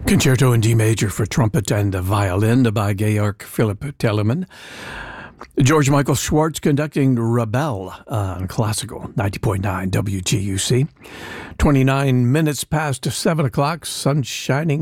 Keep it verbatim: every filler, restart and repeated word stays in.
Concerto in D major for trumpet and violin by Georg Philipp Telemann. George Michael Schwartz conducting Rebel uh, on Classical ninety point nine W G U C. twenty-nine minutes past seven o'clock, sun shining